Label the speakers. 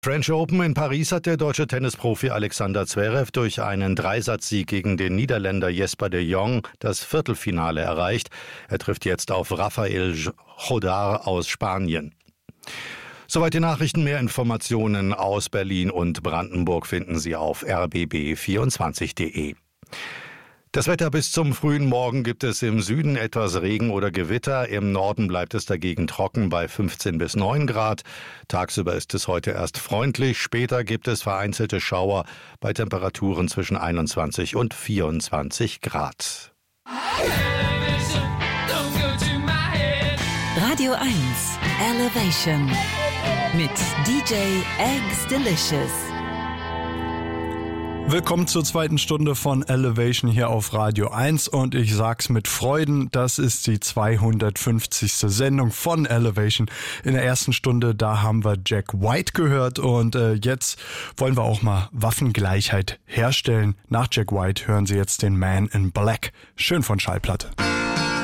Speaker 1: French Open in Paris hat der deutsche Tennisprofi Alexander Zverev durch einen Dreisatzsieg gegen den Niederländer Jesper de Jong das Viertelfinale erreicht. Er trifft jetzt auf Rafael Jodar aus Spanien. Soweit die Nachrichten. Mehr Informationen aus Berlin und Brandenburg finden Sie auf rbb24.de. Das Wetter: bis zum frühen Morgen gibt es im Süden etwas Regen oder Gewitter. Im Norden bleibt es dagegen trocken bei 15 bis 9 Grad. Tagsüber ist es heute erst freundlich. Später gibt es vereinzelte Schauer bei Temperaturen zwischen 21 und 24 Grad.
Speaker 2: Radio 1 Elevation mit DJ Eggs Delicious.
Speaker 3: Willkommen zur zweiten Stunde von Elevation hier auf Radio 1 und ich sag's mit Freuden, das ist die 250. Sendung von Elevation. In der ersten Stunde, da haben wir Jack White gehört und jetzt wollen wir auch mal Waffengleichheit herstellen. Nach Jack White hören Sie jetzt den Man in Black. Schön von Schallplatte.